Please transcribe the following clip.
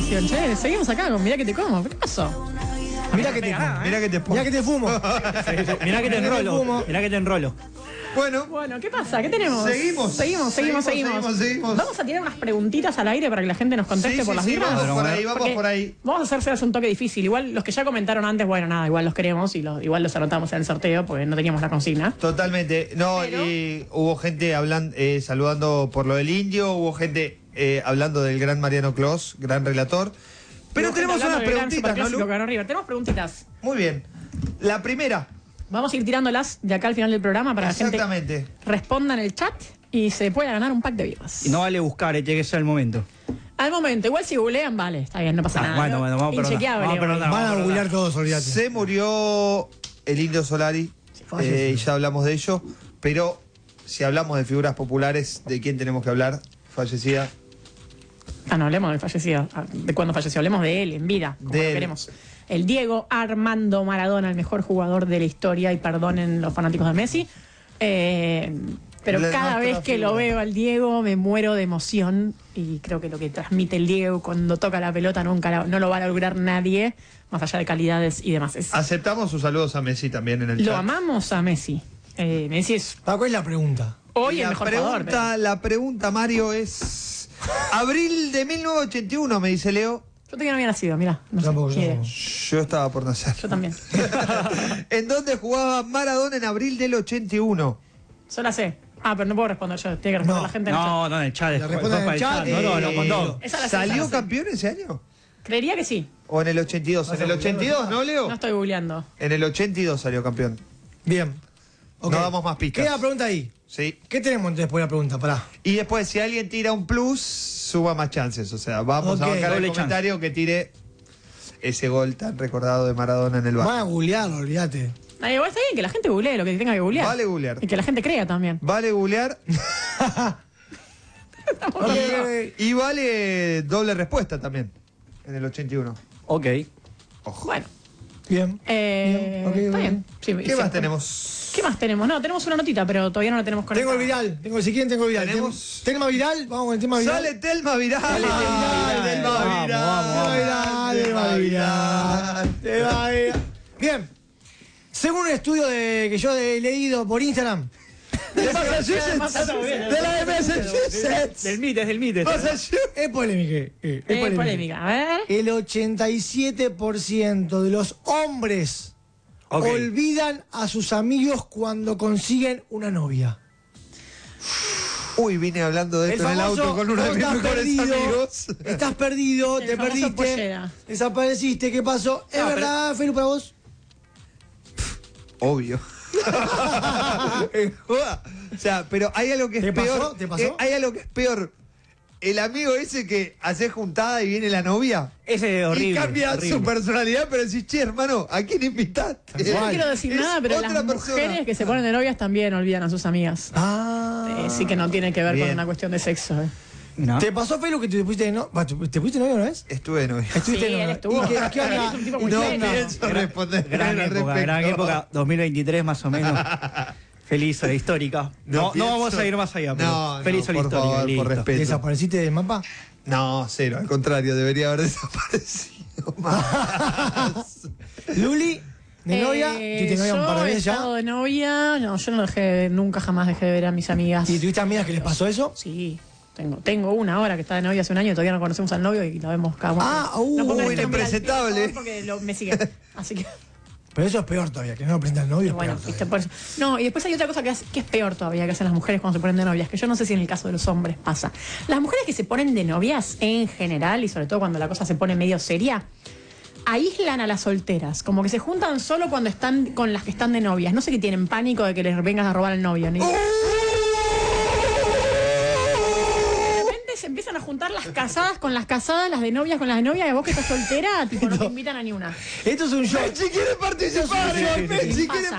presentación, che. Seguimos acá con Mirá que te como. ¿Qué pasó? Mirá que te fumo. Mirá que te pongo. Mirá que te fumo. Mirá que te enrolo. Mirá que te enrolo. Bueno, ¿qué pasa? ¿Qué tenemos? Seguimos. Vamos a tirar unas preguntitas al aire para que la gente nos conteste por las birras. Vamos por ahí. Vamos a hacerse un toque difícil. Igual los que ya comentaron antes, bueno, nada, igual los queremos y igual los anotamos en el sorteo porque no teníamos la consigna. Totalmente. No, Pero... y hubo gente hablando, saludando por lo del indio, hubo gente hablando del gran Mariano Clos, gran relator. Pero tenemos unas preguntitas, ¿no, Lu? Tenemos preguntitas. Muy bien. La primera. Vamos a ir tirándolas de acá al final del programa para que la gente responda en el chat y se pueda ganar un pack de birras. Y no vale buscar, tiene que ser el momento. Al momento, igual si googlean, vale, está bien, no pasa nada. Bueno, vamos a Inchequeable. Van a googlear todos, olvídate. Se murió el Indio Solari, y ya hablamos de ello, pero si hablamos de figuras populares, ¿de quién tenemos que hablar? Fallecida. No hablemos del fallecido. ¿De cuándo falleció? Hablemos de él, en vida, como lo queremos. El Diego Armando Maradona, el mejor jugador de la historia, y perdonen los fanáticos de Messi. Pero cada vez que lo veo al Diego me muero de emoción, y creo que lo que transmite el Diego cuando toca la pelota no lo va a lograr nadie, más allá de calidades y demás. Aceptamos sus saludos a Messi también en el chat. Lo amamos a Messi. Messi es... ¿Cuál es la pregunta? Hoy el mejor jugador. La pregunta, Mario, es... Abril de 1981, me dice Leo. Yo todavía no había nacido, mirá. Yo estaba por nacer. Yo también. ¿En dónde jugaba Maradona en abril del 81? Yo la sé. Pero no puedo responder yo. Tiene que responder la gente en el chat. No, en el chat. Responde en el chat. No, contó. ¿Salió campeón ese año? Creería que sí. ¿O en el 82? En el 82, ¿no, Leo? No estoy googleando. En el 82 salió campeón. Bien. Okay. No damos más pistas. Queda la pregunta ahí. Sí. ¿Qué tenemos después de la pregunta? Pará. Y después, si alguien tira un plus, suba más chances. O sea, vamos a bancar el comentario que tire ese gol tan recordado de Maradona en el barrio. Van a googlearlo, olvídate. Igual está bien que la gente googlee lo que tenga que googlear. Vale googlear. Y que la gente crea también. Vale googlear. Y vale doble respuesta también. En el 81. Ok. Ojo. Bueno. Bien. Está bien. Sí, ¿Qué más tenemos? ¿Qué más tenemos? No, tenemos una notita, pero todavía no la tenemos conectada. Tengo el viral. Si quieren, tengo el viral. ¿Tenemos? Telma viral. Vamos con el tema viral. Sale Telma viral. Telma viral. Bien. Según un estudio que yo he leído por Instagram. De Massachusetts. De la de Massachusetts. Del MIT. Es polémica. Es polémica. A ver. El 87% de los hombres olvidan a sus amigos cuando consiguen una novia. Uy, vine hablando de esto en el auto con uno de mis mejores amigos. Estás perdido, te perdiste, pollera. desapareciste, ¿qué pasó? ¿Es verdad, Felu, para vos? Obvio. O sea, pero hay algo que es peor. ¿Te pasó? Hay algo que es peor. El amigo ese que hace juntada y viene la novia. Ese es horrible. Y cambia su personalidad, pero decís, che, hermano, ¿a quién invitaste? Yo no quiero decir nada, pero las mujeres que se ponen de novias también olvidan a sus amigas. Sí que no tiene que ver con una cuestión de sexo. No. ¿Te pasó, Felu, que te pusiste de novia? ¿Te pusiste de novia una vez? Estuve de novia. Sí, él estuvo. ¿Y qué onda? Él es un tipo muy No serio. pienso responder. Gran época, 2023 más o menos. Feliz a la histórica. No vamos a ir más allá, pero feliz a la histórica. Favor, por respeto. ¿Desapareciste del mapa? No, cero, al contrario, debería haber desaparecido más. Luli, ¿de novia? ¿Tuviste novia un par de veces yo he estado ya? de novia. No, yo nunca jamás dejé de ver a mis amigas. ¿Y tuviste amigas que les pasó eso? Sí. Tengo una ahora que está de novia hace un año y todavía no conocemos al novio y la vemos cada uno. No pongan este impresentable. porque me sigue. Así que. Pero eso es peor todavía, que no lo presenta el novio. Bueno, es peor viste, por eso. No, y después hay otra cosa que es peor todavía que hacen las mujeres cuando se ponen de novias, que yo no sé si en el caso de los hombres pasa. Las mujeres que se ponen de novias en general, y sobre todo cuando la cosa se pone medio seria, aíslan a las solteras, como que se juntan solo cuando están con las que están de novias. No sé qué tienen pánico de que les vengas a robar al novio, ¿no? Se empiezan a juntar las casadas con las casadas, las de novias con las de novias, y vos que estás soltera, tipo, no te invitan a ni una. Esto es un show. Si quiere participar, Sí, si quiere